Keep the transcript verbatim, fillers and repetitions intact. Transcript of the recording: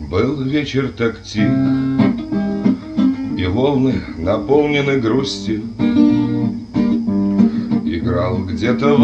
Был вечер так тих, и волны наполнены грустью. Играл где-то